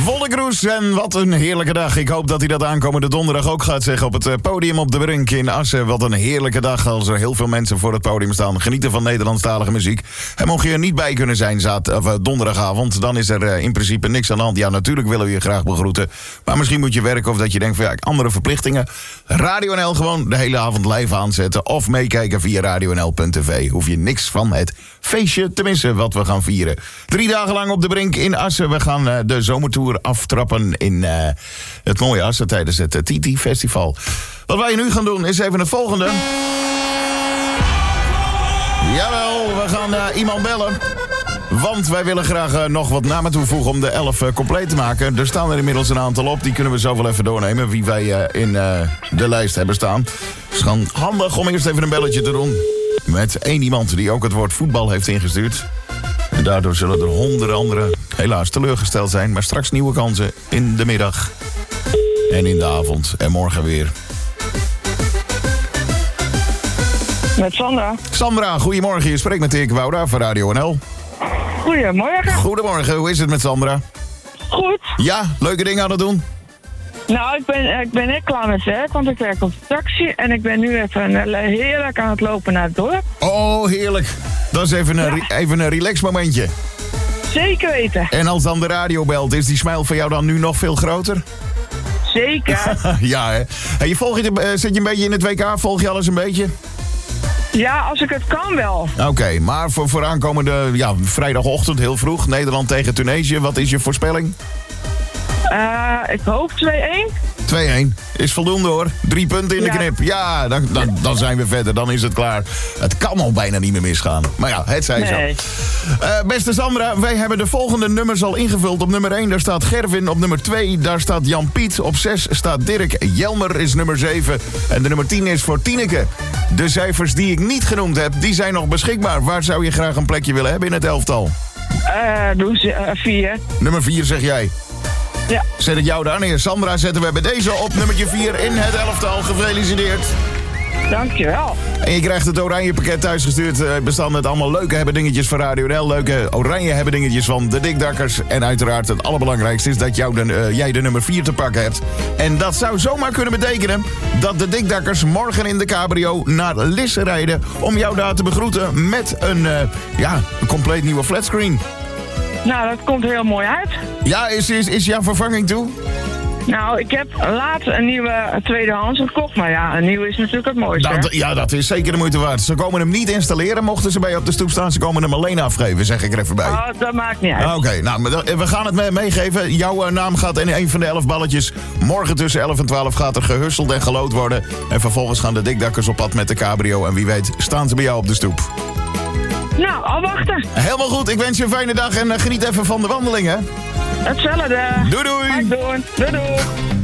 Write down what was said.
Volle Kroes en wat een heerlijke dag. Ik hoop dat hij dat aankomende donderdag ook gaat zeggen op het podium op de Brink in Assen. Wat een heerlijke dag als er heel veel mensen voor het podium staan. Genieten van Nederlandstalige muziek. En mocht je er niet bij kunnen zijn donderdagavond, dan is er in principe niks aan de hand. Ja, natuurlijk willen we je graag begroeten. Maar misschien moet je werken of dat je denkt van ja, andere verplichtingen. Radio NL gewoon de hele avond live aanzetten. Of meekijken via radionl.tv. Hoef je niks van het feestje te missen wat we gaan vieren. 3 dagen lang op de Brink in Assen. We gaan de zomertour aftrappen in het mooie Assen tijdens het TT Festival. Wat wij nu gaan doen is even het volgende. Jawel, we gaan iemand bellen. Want wij willen graag nog wat namen toevoegen om de 11 compleet te maken. Er staan er inmiddels een aantal op. Die kunnen we zo wel even doornemen. Wie wij in de lijst hebben staan. Het is gewoon handig om eerst even een belletje te doen. Met 1 iemand die ook het woord voetbal heeft ingestuurd. En daardoor zullen er honderden anderen helaas teleurgesteld zijn. Maar straks nieuwe kansen in de middag. En in de avond. En morgen weer. Met Sandra. Sandra, goedemorgen. Je spreekt met Dirk Wouda van Radio NL. Goedemorgen. Goedemorgen. Hoe is het met Sandra? Goed. Ja, leuke dingen aan het doen? Nou, ik ben net klaar met werk, want ik werk op de taxi. En ik ben nu even heerlijk aan het lopen naar het dorp. Oh, heerlijk. Dat is even een relax momentje. Zeker weten. En als dan de radio belt, is die smile van jou dan nu nog veel groter? Zeker. Ja, hè. Hey, zit je een beetje in het WK? Volg je alles een beetje? Ja, als ik het kan wel. Oké, maar voor aankomende vrijdagochtend heel vroeg, Nederland tegen Tunesië, wat is je voorspelling? Ik hoop 2-1. 2-1. Is voldoende hoor. 3 punten in de knip. Ja, dan zijn we verder. Dan is het klaar. Het kan al bijna niet meer misgaan. Maar ja, het zij zo. Beste Sandra, wij hebben de volgende nummers al ingevuld. Op nummer 1 daar staat Gervin. Op nummer 2 daar staat Jan Piet. Op 6 staat Dirk. Jelmer is nummer 7. En de nummer 10 is voor Tineke. De cijfers die ik niet genoemd heb, die zijn nog beschikbaar. Waar zou je graag een plekje willen hebben in het elftal? Doe 4. Nummer 4 zeg jij. Ja. Zet ik jou daar neer. Sandra zetten we bij deze op nummertje 4 in het elftal. Gefeliciteerd. Dankjewel. En je krijgt het oranje pakket thuisgestuurd. Bestand met allemaal leuke hebbedingetjes van Radio NL. Leuke oranje hebbedingetjes van de Dikdakkers. En uiteraard het allerbelangrijkste is dat jij de nummer 4 te pakken hebt. En dat zou zomaar kunnen betekenen dat de Dikdakkers morgen in de cabrio naar Lisse rijden. Om jou daar te begroeten met een compleet nieuwe flatscreen. Nou, dat komt heel mooi uit. Ja, is jouw vervanging toe? Nou, ik heb laatst een nieuwe tweedehands gekocht. Maar ja, een nieuwe is natuurlijk het mooiste. Dat is zeker de moeite waard. Ze komen hem niet installeren, mochten ze bij je op de stoep staan. Ze komen hem alleen afgeven, zeg ik er even bij. Oh, dat maakt niet uit. Oké, nou, we gaan het meegeven. Jouw naam gaat in een van de 11 balletjes. Morgen tussen 11 en 12 gaat er gehusteld en geloot worden. En vervolgens gaan de Dikdakkers op pad met de cabrio. En wie weet staan ze bij jou op de stoep. Nou, al wachten. Helemaal goed. Ik wens je een fijne dag en geniet even van de wandeling, hè? Hetzelfde. Doei doei. Doei doei.